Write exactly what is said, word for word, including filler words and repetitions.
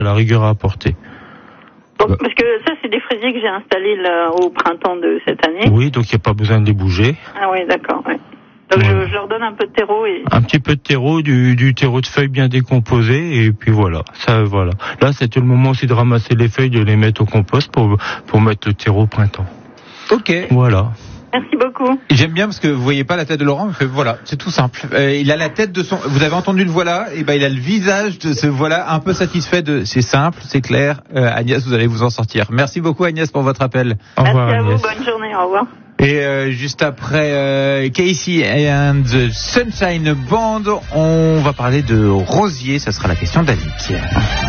la rigueur à apporter. Donc, parce que ça, c'est des fraisiers que j'ai installés là, au printemps de cette année. Oui, donc il n'y a pas besoin de les bouger. Ah oui, d'accord. Ouais. Donc Ouais. je, je leur donne un peu de terreau et. Un petit peu de terreau, du, du terreau de feuilles bien décomposé, et puis voilà. Ça, voilà. Là, c'était le moment aussi de ramasser les feuilles, de les mettre au compost pour pour mettre le terreau au printemps. Ok. Voilà. Merci beaucoup. Et j'aime bien parce que vous voyez pas la tête de Laurent, mais voilà, c'est tout simple. Euh, il a la tête de son. Vous avez entendu le voilà, et ben il a le visage de ce voilà un peu satisfait de. C'est simple, c'est clair. Euh, Agnès, vous allez vous en sortir. Merci beaucoup Agnès pour votre appel. Au revoir, Merci à Agnès. vous. Bonne journée. Au revoir. Et euh, juste après euh, Casey and the Sunshine Band, on va parler de rosier. Ça sera la question d'Annick.